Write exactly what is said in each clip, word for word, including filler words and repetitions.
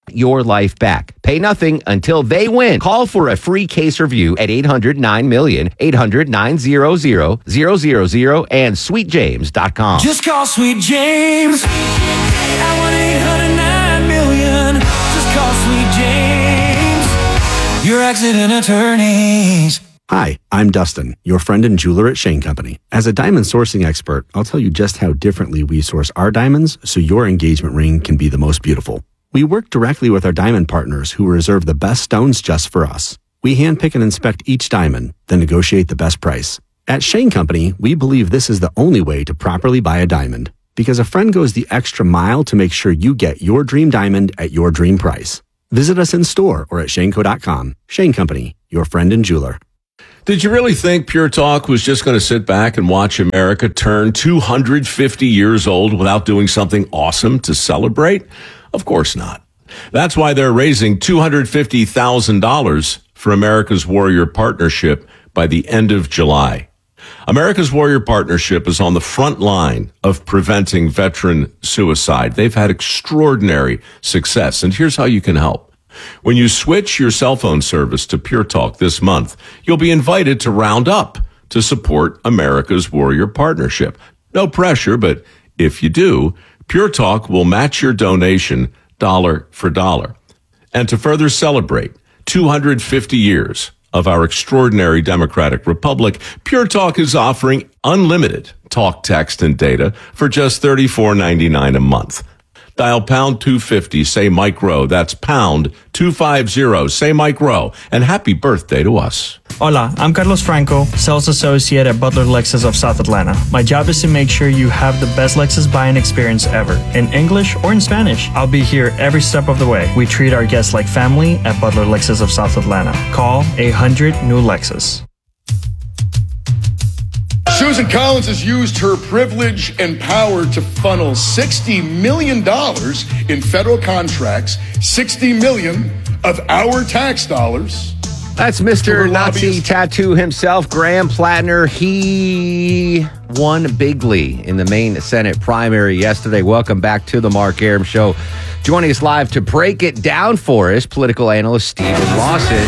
your life back. Pay nothing until they win. Call for a free case review at eight hundred nine million, eight hundred nine hundred, zero zero zero, and sweet james dot com. Just call Sweet James at one eight hundred nine million. Just call Sweet James, your accident attorneys. Hi, I'm Dustin, your friend and jeweler at Shane Company. As a diamond sourcing expert, I'll tell you just how differently we source our diamonds so your engagement ring can be the most beautiful. We work directly with our diamond partners who reserve the best stones just for us. We handpick and inspect each diamond, then negotiate the best price. At Shane Company, we believe this is the only way to properly buy a diamond, because a friend goes the extra mile to make sure you get your dream diamond at your dream price. Visit us in store or at shane co dot com. Shane Company, your friend and jeweler. Did you really think Pure Talk was just going to sit back and watch America turn two hundred fifty years old without doing something awesome to celebrate? Of course not. That's why they're raising two hundred fifty thousand dollars for America's Warrior Partnership by the end of July. America's Warrior Partnership is on the front line of preventing veteran suicide. They've had extraordinary success, and here's how you can help. When you switch your cell phone service to Pure Talk this month, you'll be invited to round up to support America's Warrior Partnership. No pressure, but if you do, Pure Talk will match your donation dollar for dollar. And to further celebrate two hundred fifty years of our extraordinary democratic republic, Pure Talk is offering unlimited talk, text, and data for just thirty-four ninety-nine a month. Dial pound two fifty, say Mike Rowe. That's pound two fifty, say Mike Rowe. And happy birthday to us. Hola, I'm Carlos Franco, sales associate at Butler Lexus of South Atlanta. My job is to make sure you have the best Lexus buying experience ever, in English or in Spanish. I'll be here every step of the way. We treat our guests like family at Butler Lexus of South Atlanta. Call eight hundred new Lexus. Susan Collins has used her privilege and power to funnel sixty million dollars in federal contracts, sixty million dollars of our tax dollars. That's Mister Nazi Tattoo himself, Graham Plattner. He won bigly in the Maine Senate primary yesterday. Welcome back to the Mark Arum Show. Joining us live to break it down for us, political analyst Stephen Lawson.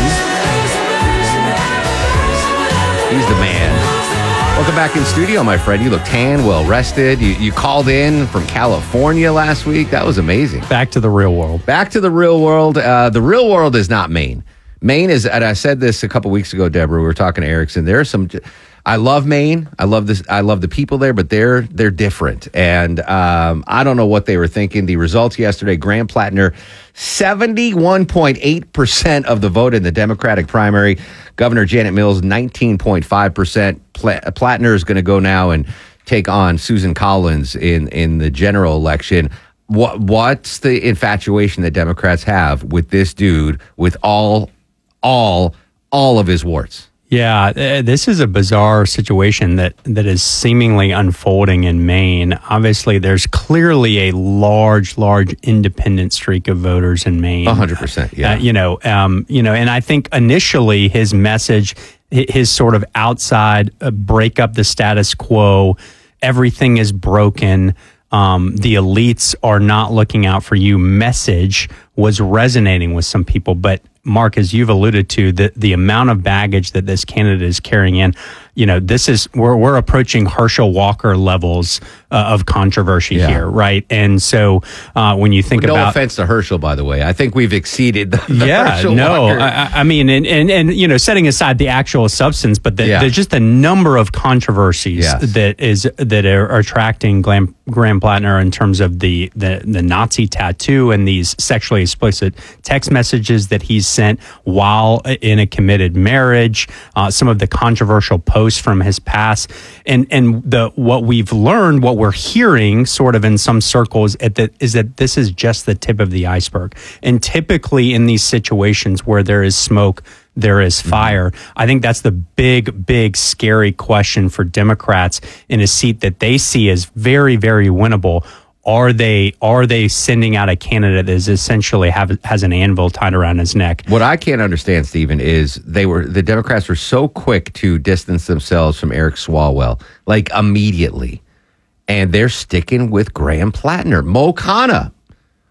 He's the man. Welcome back in studio, my friend. You look tan, well rested. You, you called in from California last week. That was amazing. Back to the real world. Back to the real world. Uh, the real world is not Maine. Maine is, and I said this a couple weeks ago, Deborah. We were talking to Erickson. There are some. I love Maine. I love this. I love the people there, but they're they're different. And um, I don't know what they were thinking. The results yesterday: Graham Plattner, seventy-one point eight percent of the vote in the Democratic primary. Governor Janet Mills, nineteen point five percent. Plattner is going to go now and take on Susan Collins in in the general election. What what's the infatuation that Democrats have with this dude with all all all of his warts? Yeah, uh, this is a bizarre situation that, that is seemingly unfolding in Maine. Obviously, there's clearly a large, large independent streak of voters in Maine. one hundred percent, yeah. Uh, you know, um, you know, and I think initially his message, his sort of outside uh, break up the status quo, everything is broken, um, the elites are not looking out for you message was resonating with some people. But Mark, as you've alluded to, the, the amount of baggage that this candidate is carrying in, you know, this is, we're, we're approaching Herschel Walker levels uh, of controversy yeah. here, right? And so uh, when you think no about... No offense to Herschel, by the way. I think we've exceeded the, the yeah, Herschel no, Walker. I, I mean, and, and, and, you know, setting aside the actual substance, but the, yeah. there's just a number of controversies yes. that is that are, are attracting Graham, Graham Plattner in terms of the, the, the Nazi tattoo and these sexually explicit text messages that he's sent while in a committed marriage, uh, some of the controversial posts from his past, and and the what we've learned, what we're hearing, sort of in some circles, at the, is that this is just the tip of the iceberg. And typically, in these situations where there is smoke, there is fire. Mm-hmm. I think that's the big, big, scary question for Democrats in a seat that they see as very, very winnable. Are they are they sending out a candidate that is essentially have, has an anvil tied around his neck? What I can't understand, Stephen, is they were the Democrats were so quick to distance themselves from Eric Swalwell, like immediately, and they're sticking with Graham Plattner. Mo Khanna,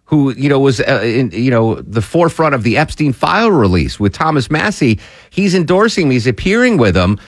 who, you know, was, uh, in, you know, the forefront of the Epstein file release with Thomas Massie. He's endorsing him. He's appearing with him.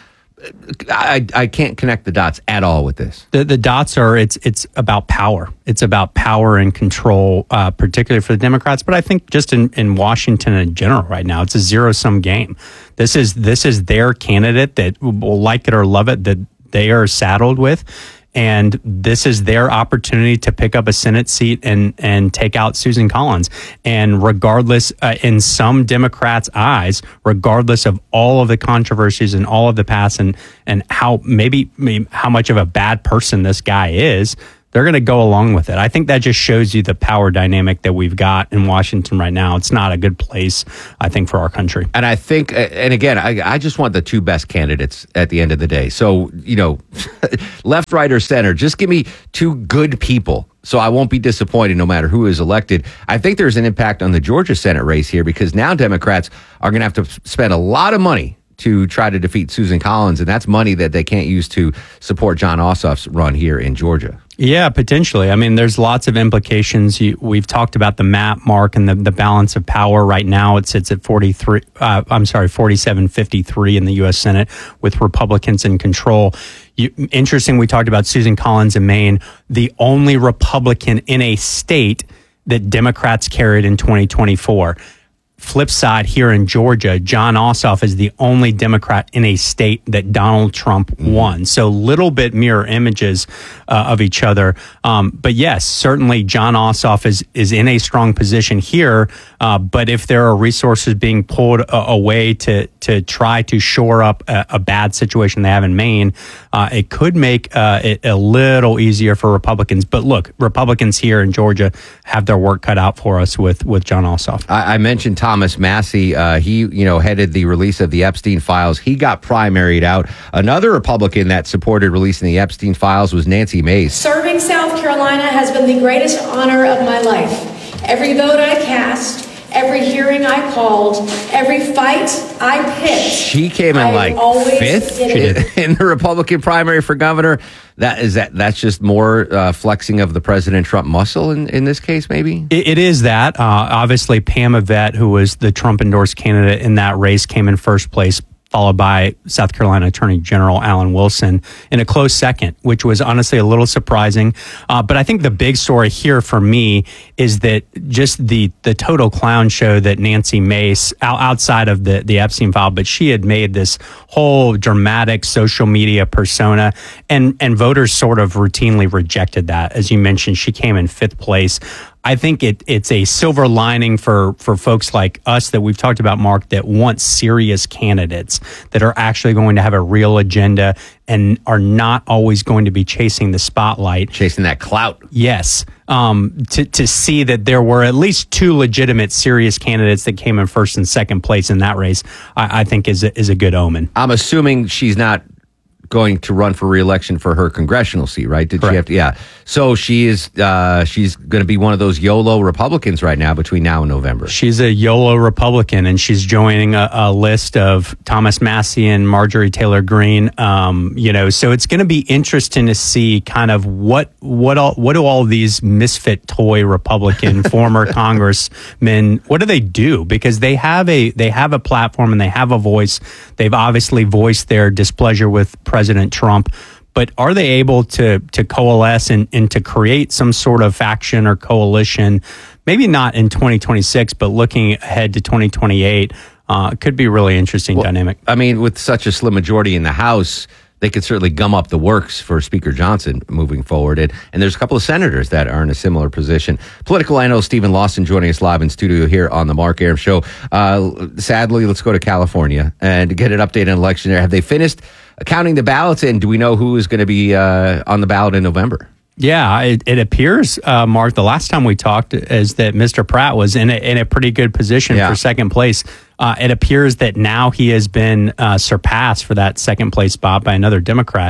I, I can't connect the dots at all with this. The, the dots are it's it's about power. It's about power and control, uh, particularly for the Democrats. But I think just in, in Washington in general right now, it's a zero sum game. This is this is their candidate that will like it or love it that they are saddled with. And this is their opportunity to pick up a Senate seat and, and take out Susan Collins. And regardless, uh, in some Democrats' eyes, regardless of all of the controversies and all of the past and, and how maybe, maybe how much of a bad person this guy is, they're going to go along with it. I think that just shows you the power dynamic that we've got in Washington right now. It's not a good place, I think, for our country. And I think, and again, I, I just want the two best candidates at the end of the day. So, you know, left, right, or center, just give me two good people. So I won't be disappointed no matter who is elected. I think there's an impact on the Georgia Senate race here because now Democrats are going to have to spend a lot of money to try to defeat Susan Collins, and that's money that they can't use to support Jon Ossoff's run here in Georgia. Yeah, potentially. I mean, there's lots of implications. You, we've talked about the map, Mark, and the, the balance of power. Right now, it sits at forty-three. Uh, I'm sorry, forty-seven fifty-three in the U S Senate with Republicans in control. You, interesting. We talked about Susan Collins in Maine, the only Republican in a state that Democrats carried in twenty twenty-four. Flip side here in Georgia, Jon Ossoff is the only Democrat in a state that Donald Trump won. So little bit mirror images uh, of each other. Um, but yes, certainly Jon Ossoff is is in a strong position here. Uh, but if there are resources being pulled uh, away to to try to shore up a, a bad situation they have in Maine, uh, it could make uh, it a little easier for Republicans. But look, Republicans here in Georgia have their work cut out for us with with Jon Ossoff. I, I mentioned Tom Thomas Massie, uh, he, you know, headed the release of the Epstein files. He got primaried out. Another Republican that supported releasing the Epstein files was Nancy Mace. Serving South Carolina has been the greatest honor of my life. Every vote I cast, every hearing I called, every fight I picked. She came in like fifth in the Republican primary for governor. That is that. That's just more uh, flexing of the President Trump muscle in, in this case, maybe? It, it is that. Uh, obviously, Pam Yvette, who was the Trump-endorsed candidate in that race, came in first place, followed by South Carolina Attorney General Alan Wilson in a close second, which was honestly a little surprising. Uh, but I think the big story here for me is that just the the total clown show that Nancy Mace, outside of the, the Epstein file, but she had made this whole dramatic social media persona, and, and voters sort of routinely rejected that. As you mentioned, she came in fifth place. I think it it's a silver lining for, for folks like us that we've talked about, Mark, that want serious candidates that are actually going to have a real agenda and are not always going to be chasing the spotlight. Chasing that clout. Yes. Um, to, to see that there were at least two legitimate, serious candidates that came in first and second place in that race, I, I think is a, is a good omen. I'm assuming she's not going to run for re-election for her congressional seat, right? Did Correct. she have to? Yeah. So she is. Uh, she's going to be one of those YOLO Republicans right now between now and November. She's a YOLO Republican, and she's joining a, a list of Thomas Massie and Marjorie Taylor Greene. Um, you know, so it's going to be interesting to see kind of what what all what do all these misfit toy Republican former congressmen, what do they do? Because they have a they have a platform and they have a voice. They've obviously voiced their displeasure with President Trump. But are they able to to coalesce and, and to create some sort of faction or coalition? Maybe not in twenty twenty-six, but looking ahead to twenty twenty-eight, uh, could be a really interesting well, dynamic. I mean, with such a slim majority in the House, they could certainly gum up the works for Speaker Johnson moving forward. And, and there's a couple of senators that are in a similar position. Political analyst Stephen Lawson joining us live in studio here on the Mark Arum Show. Uh, sadly, let's go to California and get an update on election there. Have they finished counting the ballots, and do we know who is going to be uh, on the ballot in November? Yeah, it, it appears, uh, Mark, the last time we talked is that Mister Pratt was in a, in a pretty good position yeah. for second place. Uh, it appears that now he has been uh, surpassed for that second place spot by another Democrat.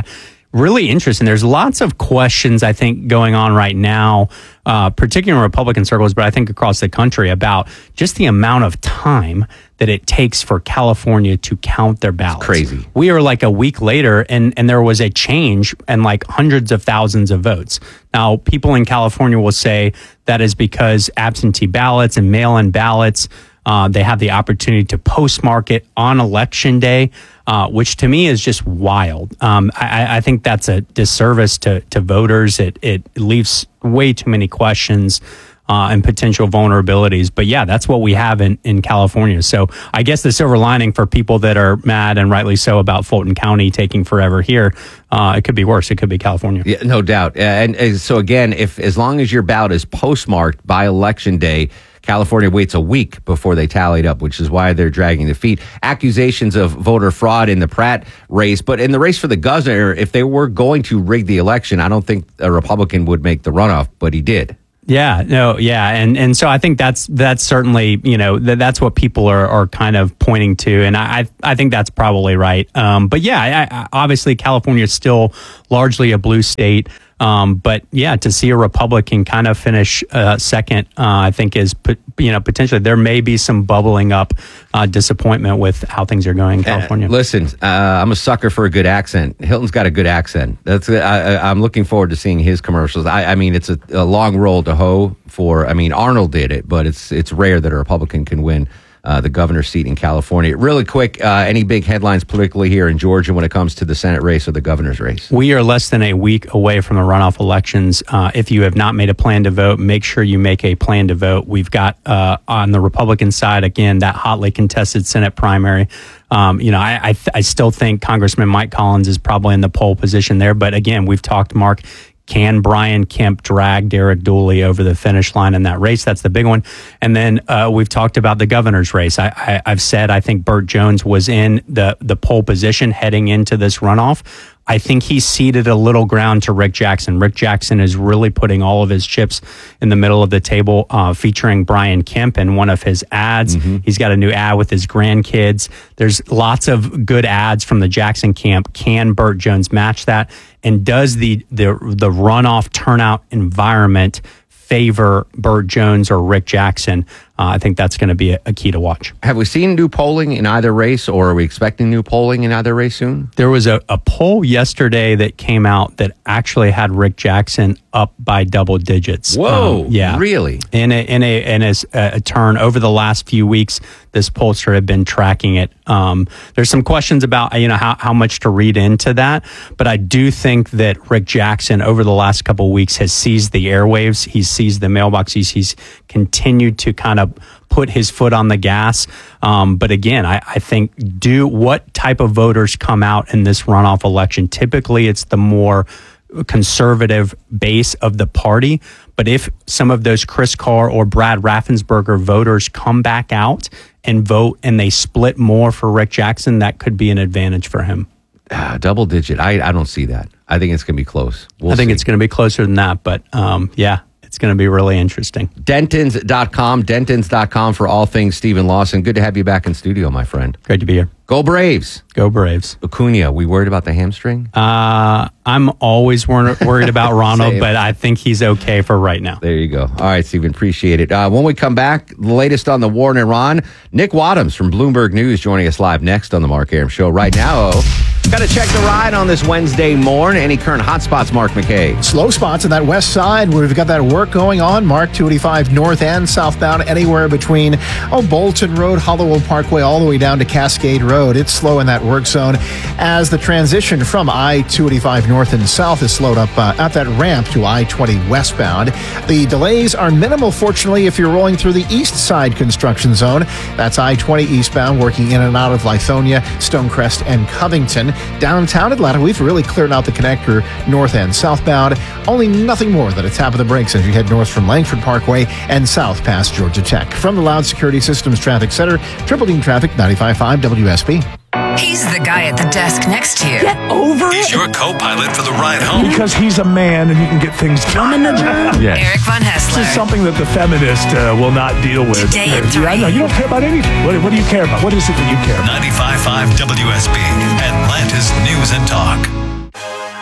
really interesting. There's lots of questions, I think, going on right now, uh, particularly in Republican circles, but I think across the country, about just the amount of time that it takes for California to count their ballots. It's crazy. We are like a week later, and, and there was a change and like hundreds of thousands of votes. Now, people in California will say that is because absentee ballots and mail-in ballots, uh, they have the opportunity to postmark it on election day, uh, which to me is just wild. Um, I, I think that's a disservice to, to voters. It, it leaves way too many questions uh, and potential vulnerabilities. But yeah, that's what we have in, in California. So I guess the silver lining for people that are mad, and rightly so, about Fulton County taking forever here, uh, it could be worse. It could be California. Yeah, no doubt. And, and so again, if as long as your ballot is postmarked by election day, California waits a week before they tally it up, which is why they're dragging their feet. Accusations of voter fraud in the Pratt race, but in the race for the governor, if they were going to rig the election, I don't think a Republican would make the runoff, but he did. Yeah, no, yeah, and and so I think that's that's certainly, you know, th- that's what people are, are kind of pointing to, and I I think that's probably right. Um, but yeah, I, I, obviously California is still largely a blue state. Um, but yeah, to see a Republican kind of finish uh, second, uh, I think is, you know, potentially there may be some bubbling up uh, disappointment with how things are going in California. Uh, listen, uh, I'm a sucker for a good accent. Hilton's got a good accent. That's I, I'm looking forward to seeing his commercials. I, I mean, it's a, a long roll to hoe for. I mean, Arnold did it, but it's it's rare that a Republican can win Uh, the governor's seat in California. Really quick, uh, any big headlines politically here in Georgia when it comes to the Senate race or the governor's race? We are less than a week away from the runoff elections. Uh, if you have not made a plan to vote, make sure you make a plan to vote. We've got uh, on the Republican side, again, that hotly contested Senate primary. Um, you know, I, I, th- I still think Congressman Mike Collins is probably in the pole position there. But again, we've talked, Mark, can Brian Kemp drag Derek Dooley over the finish line in that race? That's the big one. And then uh, we've talked about the governor's race. I, I, I've said I think Burt Jones was in the, the pole position heading into this runoff. I think he ceded a little ground to Rick Jackson. Rick Jackson is really putting all of his chips in the middle of the table, uh, featuring Brian Kemp in one of his ads. Mm-hmm. He's got a new ad with his grandkids. There's lots of good ads from the Jackson camp. Can Burt Jones match that? And does the the, the runoff turnout environment favor Burt Jones or Rick Jackson? Uh, I think that's going to be a, a key to watch. Have we seen new polling in either race, or are we expecting new polling in either race soon? There was a, a poll yesterday that came out that actually had Rick Jackson up by double digits. Whoa, um, yeah, really? In a in a in a, a turn over the last few weeks, this pollster had been tracking it. Um, there's some questions about you know how how much to read into that, but I do think that Rick Jackson over the last couple of weeks has seized the airwaves. He's seized the mailbox. He's he's continued to kind of put his foot on the gas. Um, but again, I, I think do what type of voters come out in this runoff election? Typically, it's the more conservative base of the party. But if some of those Chris Carr or Brad Raffensperger voters come back out and vote and they split more for Rick Jackson, that could be an advantage for him. Uh, double digit. I, I don't see that. I think it's going to be close. We'll I think see. it's going to be closer than that. But um, yeah. It's going to be really interesting. Dentons dot com, Dentons dot com for all things Stephen Lawson. Good to have you back in studio, my friend. Great to be here. Go Braves. Go Braves. Acuna, we worried about the hamstring? Uh, I'm always wor- worried about Ronald, but I think he's okay for right now. There you go. All right, Stephen, appreciate it. Uh, when we come back, the latest on the war in Iran, Nick Wadhams from Bloomberg News joining us live next on the Mark Arum Show. Right now, oh, got to check the ride on this Wednesday morn. Any current hotspots, Mark McKay? Slow spots on that west side where we've got that work going on. Mark two eighty-five north and southbound, anywhere between oh Bolton Road, Hollowell Parkway, all the way down to Cascade Road. It's slow in that work zone as the transition from I two eighty-five north and south is slowed up uh, at that ramp to I twenty westbound. The delays are minimal, fortunately, if you're rolling through the east side construction zone. That's I twenty eastbound, working in and out of Lithonia, Stonecrest, and Covington. Downtown Atlanta, we've really cleared out the connector north and southbound. Only nothing more than a tap of the brakes as you head north from Langford Parkway and south past Georgia Tech. From the Loud Security Systems Traffic Center, Triple Dean Traffic, ninety-five point five W S B. He's the guy at the desk next to you. Get over it. He's your co-pilot for the ride home. Because he's a man and he can get things done. Yes. Eric Von Hessler. This is something that the feminist uh, will not deal with. Today at three. Yeah, I know. You don't care about anything. What, what do you care about? What is it that you care about? ninety-five point five W S B, Atlanta's News and Talk.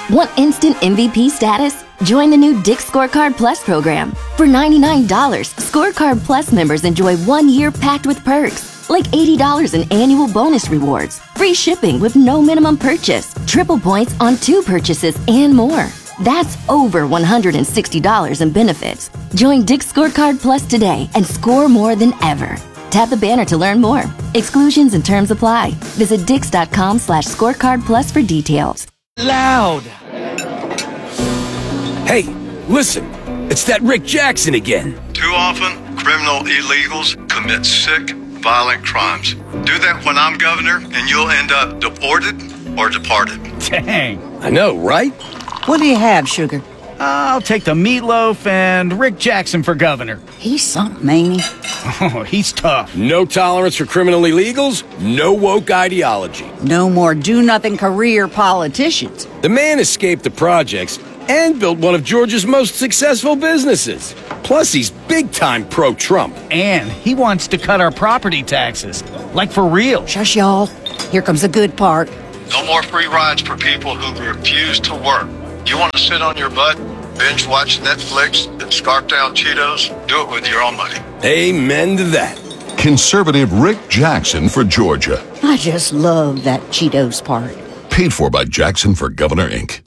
Want instant M V P status? Join the new Dick's Scorecard Plus program. For ninety-nine dollars, Scorecard Plus members enjoy one year packed with perks, like eighty dollars in annual bonus rewards, free shipping with no minimum purchase, triple points on two purchases, and more. That's over one hundred sixty dollars in benefits. Join Dick's Scorecard Plus today and score more than ever. Tap the banner to learn more. Exclusions and terms apply. Visit dix.com slash scorecard plus for details. Loud. Hey, listen. It's that Rick Jackson again. Too often, criminal illegals commit sick, violent crimes. Do that when I'm governor, and you'll end up deported or departed. Dang. I know, right? What do you have, Sugar? I'll take the meatloaf and Rick Jackson for governor. He's something, ain't he? Oh, he's tough. No tolerance for criminal illegals, no woke ideology. No more do-nothing career politicians. The man escaped the projects and built one of Georgia's most successful businesses. Plus, he's big-time pro-Trump. And he wants to cut our property taxes. Like for real. Shush, y'all. Here comes the good part. No more free rides for people who refuse to work. You want to sit on your butt, binge watch Netflix, and scarf down Cheetos? Do it with your own money. Amen to that. Conservative Rick Jackson for Georgia. I just love that Cheetos part. Paid for by Jackson for Governor, Incorporated.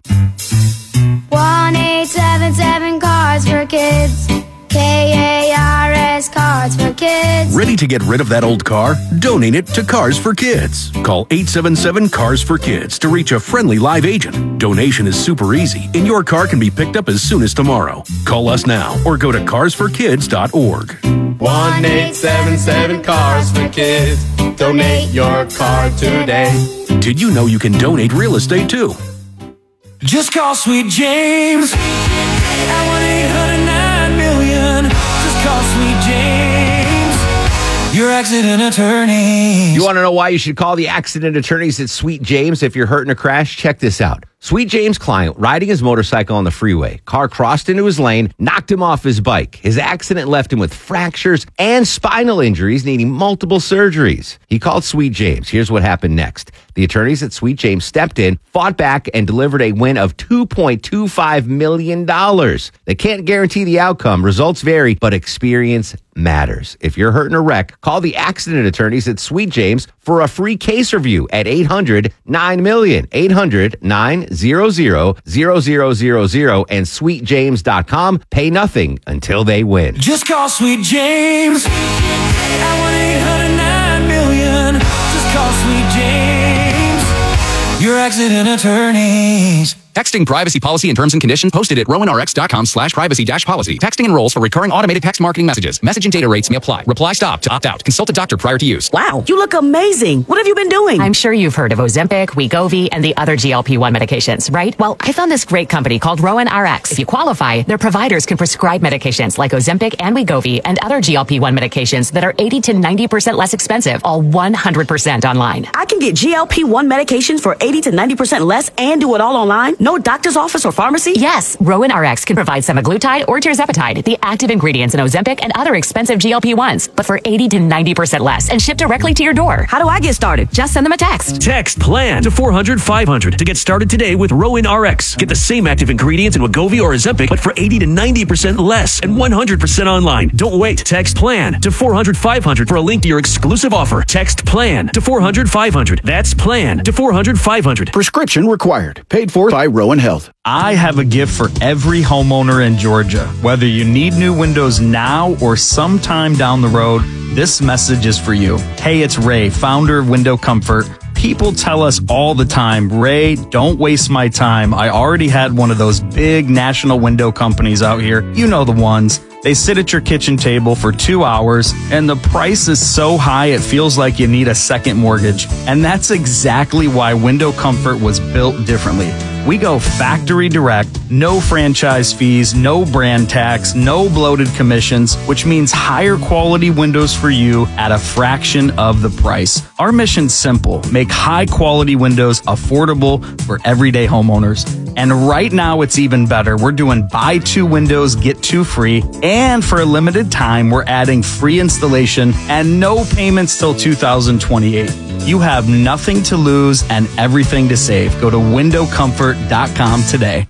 one eight seven seven Cars for Kids. K A R S Cars for Kids. Ready to get rid of that old car? Donate it to Cars for Kids. Call eight seven seven Cars for Kids to reach a friendly live agent. Donation is super easy, and your car can be picked up as soon as tomorrow. Call us now or go to cars for kids dot org. one eight seven seven Cars for Kids. Donate your car today. Did you know you can donate real estate too? Just call Sweet James at one eight hundred nine million. Just call Sweet James, your accident attorney. You want to know why you should call the accident attorneys at Sweet James if you're hurt in a crash? Check this out. Sweet James' client riding his motorcycle on the freeway. Car crossed into his lane, knocked him off his bike. His accident left him with fractures and spinal injuries, needing multiple surgeries. He called Sweet James. Here's what happened next. The attorneys at Sweet James stepped in, fought back, and delivered a win of two point two five million dollars. They can't guarantee the outcome. Results vary, but experience matters. If you're hurt in a wreck, call the accident attorneys at Sweet James for a free case review at eight hundred nine million. eight hundred nine hundred zero zero zero zero and sweet james dot com. Pay nothing until they win. Just call Sweet James at one eight hundred nine million. Just call Sweet James, your accident attorneys. Texting privacy policy and terms and conditions posted at rowan r x dot com slash privacy dash policy. Texting enrolls for recurring automated text marketing messages. Message and data rates may apply. Reply stop to opt out. Consult a doctor prior to use. Wow, you look amazing. What have you been doing? I'm sure you've heard of Ozempic, Wegovy, and the other G L P one medications, right? Well, I found this great company called Rowan R X. If you qualify, their providers can prescribe medications like Ozempic and Wegovy and other G L P one medications that are eighty to ninety percent less expensive, all one hundred percent online. I can get G L P one medications for eighty to ninety percent less and do it all online? No doctor's office or pharmacy? Yes, Rowan R X can provide semaglutide or tirzepatide, the active ingredients in Ozempic and other expensive G L P ones, but for eighty to ninety percent less and shipped directly to your door. How do I get started? Just send them a text. Text PLAN to four hundred five hundred to get started today with Rowan R X. Get the same active ingredients in Wegovy or Ozempic, but for eighty to ninety percent less and one hundred percent online. Don't wait. Text PLAN to four hundred five hundred for a link to your exclusive offer. Text PLAN to four hundred five hundred. That's PLAN to four hundred five hundred. Prescription required. Paid for by Rowan Health. I have a gift for every homeowner in Georgia. Whether you need new windows now or sometime down the road, this message is for you. Hey, it's Ray, founder of Window Comfort. People tell us all the time, Ray, don't waste my time. I already had one of those big national window companies out here. You know the ones. They sit at your kitchen table for two hours, and the price is so high it feels like you need a second mortgage. And that's exactly why Window Comfort was built differently. We go factory direct, no franchise fees, no brand tax, no bloated commissions, which means higher quality windows for you at a fraction of the price. Our mission's simple: make high quality windows affordable for everyday homeowners. And right now it's even better. We're doing buy two windows, get two free. And for a limited time, we're adding free installation and no payments till two thousand twenty-eight. You have nothing to lose and everything to save. Go to window comfort dot com today.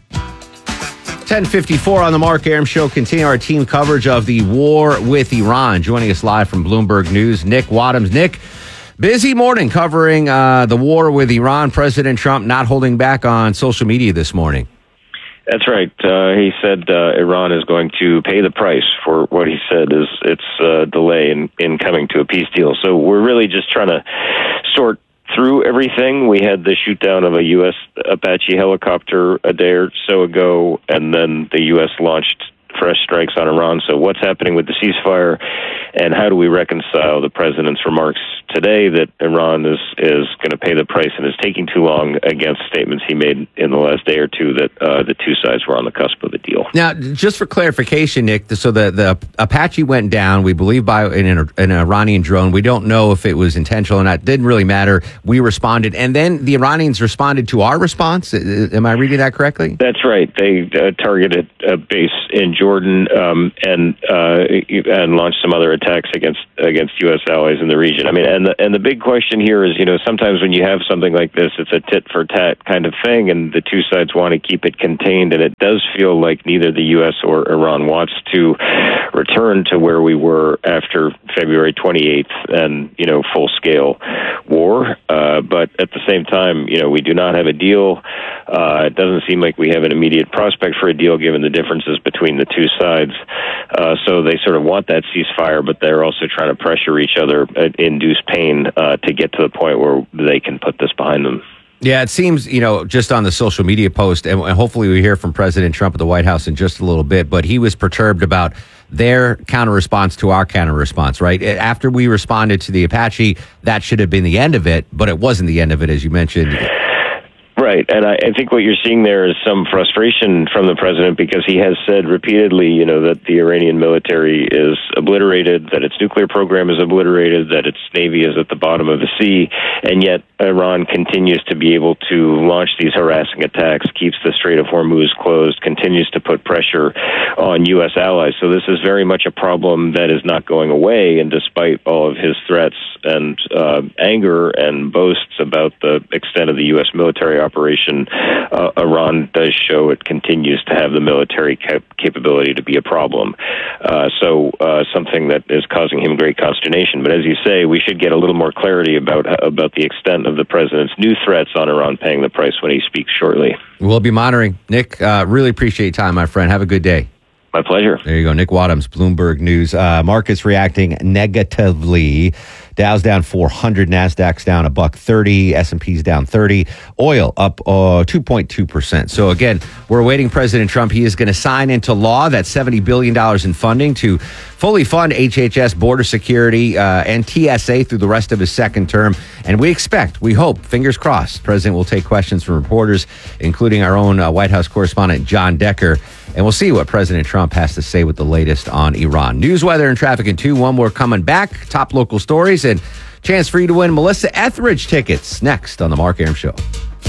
ten fifty-four on the Mark Arum Show. Continue our team coverage of the war with Iran. Joining us live from Bloomberg News, Nick Wadhams. Nick, busy morning covering uh, the war with Iran. President Trump not holding back on social media this morning. That's right. Uh, he said uh, Iran is going to pay the price for what he said is its uh, delay in, in coming to a peace deal. So we're really just trying to sort through everything. We had the shoot down of a U S Apache helicopter a day or so ago, and then the U S launched fresh strikes on Iran. So what's happening with the ceasefire, and how do we reconcile the president's remarks today that Iran is, is going to pay the price and is taking too long against statements he made in the last day or two that uh, the two sides were on the cusp of a deal? Now, just for clarification, Nick, so the, the Apache went down, we believe, by an, an Iranian drone. We don't know if it was intentional or not. It didn't really matter. We responded, and then the Iranians responded to our response. Am I reading that correctly? That's right. They uh, targeted a base in Jordan um, and uh, and launched some other attacks against against U S allies in the region. I mean, and the and the big question here is, you know, sometimes when you have something like this, it's a tit for tat kind of thing, and the two sides want to keep it contained. And it does feel like neither the U S or Iran wants to return to where we were after February twenty-eighth and, you know, full scale war. Uh, but at the same time, you know, we do not have a deal. Uh, it doesn't seem like we have an immediate prospect for a deal given the differences between the two sides. Uh, so they sort of want that ceasefire, but they're also trying to pressure each other, uh, induce pain uh, to get to the point where they can put this behind them. Yeah, it seems, you know, just on the social media post, and hopefully we hear from President Trump at the White House in just a little bit, but he was perturbed about their counter response to our counter response, right? After we responded to the Apache, that should have been the end of it, but it wasn't the end of it, as you mentioned. Right, and I, I think what you're seeing there is some frustration from the president, because he has said repeatedly, you know, that the Iranian military is obliterated, that its nuclear program is obliterated, that its navy is at the bottom of the sea, and yet Iran continues to be able to launch these harassing attacks, keeps the Strait of Hormuz closed, continues to put pressure on U S allies. So this is very much a problem that is not going away, and despite all of his threats and uh, anger and boasts about the extent of the U S military operation, uh, Iran does show it continues to have the military cap- capability to be a problem. Uh, so uh, something that is causing him great consternation. But as you say, we should get a little more clarity about about the extent of the president's new threats on Iran paying the price when he speaks shortly. We'll be monitoring. Nick, uh, really appreciate your time, my friend. Have a good day. My pleasure. There you go. Nick Wadhams, Bloomberg News. Uh, markets reacting negatively. Dow's down four hundred, Nasdaq's down a buck thirty, S and P's down thirty, oil up uh, two point two percent. So again, we're awaiting President Trump. He is going to sign into law that seventy billion dollars in funding to fully fund H H S, border security, uh, and T S A through the rest of his second term. And we expect, we hope, fingers crossed, President will take questions from reporters, including our own uh, White House correspondent, John Decker. And we'll see what President Trump has to say with the latest on Iran. News, weather, and traffic in two one. We're coming back. Top local stories and chance for you to win Melissa Etheridge tickets next on The Mark Arum Show.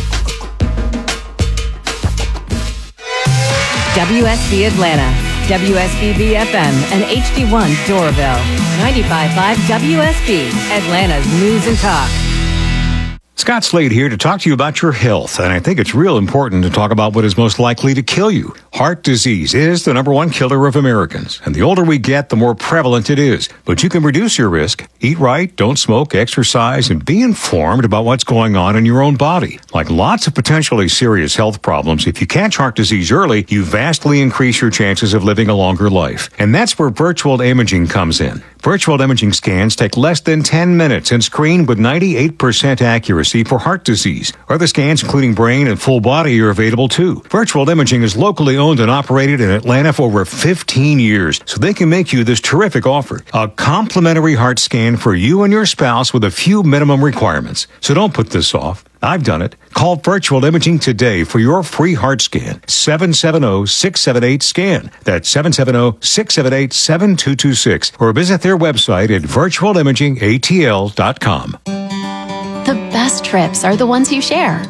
W S B Atlanta, W S B B F M, and H D one Doraville. ninety-five point five W S B, Atlanta's news and talk. Scott Slade here to talk to you about your health, and I think it's real important to talk about what is most likely to kill you. Heart disease is the number one killer of Americans, and the older we get, the more prevalent it is. But you can reduce your risk. Eat right, don't smoke, exercise, and be informed about what's going on in your own body. Like lots of potentially serious health problems, if you catch heart disease early, you vastly increase your chances of living a longer life. And that's where virtual imaging comes in. Virtual imaging scans take less than ten minutes and screen with ninety-eight percent accuracy for heart disease. Other scans, including brain and full body, are available too. Virtual imaging is locally owned and operated in Atlanta for over fifteen years, so they can make you this terrific offer. A complimentary heart scan for you and your spouse with a few minimum requirements. So don't put this off. I've done it. Call Virtual Imaging today for your free heart scan. seven seven zero, six seven eight, SCAN. That's seven seven zero, six seven eight, seven two two six. Or visit their website at virtual imaging A T L dot com. The best trips are the ones you share.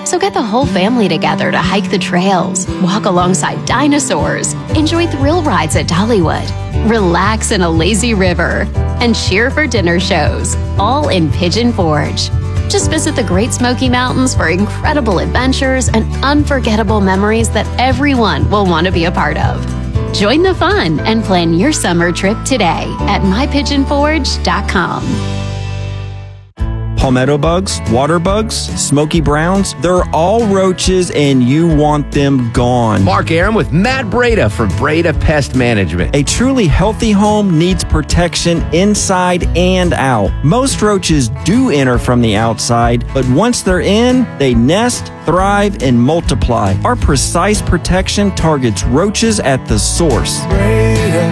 So get the whole family together to hike the trails, walk alongside dinosaurs, enjoy thrill rides at Dollywood, relax in a lazy river, and cheer for dinner shows, all in Pigeon Forge. Just visit the Great Smoky Mountains for incredible adventures and unforgettable memories that everyone will want to be a part of. Join the fun and plan your summer trip today at my pigeon forge dot com. Palmetto bugs, water bugs, smoky browns, they're all roaches and you want them gone. Mark Aram with Matt Breda for Breda Pest Management. A truly healthy home needs protection inside and out. Most roaches do enter from the outside, but once they're in, they nest, thrive, and multiply. Our precise protection targets roaches at the source. Breda,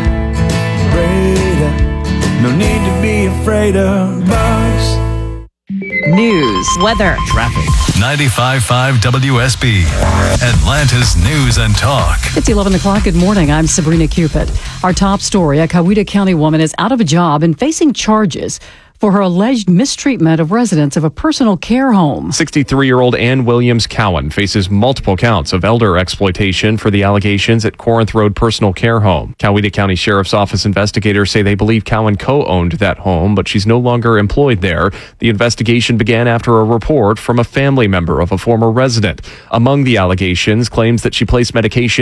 Breda, no need to be afraid of bugs. News, weather, traffic. ninety-five point five W S B, Atlanta's News and Talk. It's eleven o'clock. Good morning. I'm Sabrina Cupid. Our top story, a Coweta County woman is out of a job and facing charges for her alleged mistreatment of residents of a personal care home. sixty-three-year-old Ann Williams Cowan faces multiple counts of elder exploitation for the allegations at Corinth Road Personal Care Home. Coweta County Sheriff's Office investigators say they believe Cowan co-owned that home, but she's no longer employed there. The investigation began after a report from a family member of a former resident. Among the allegations, claims that she placed medication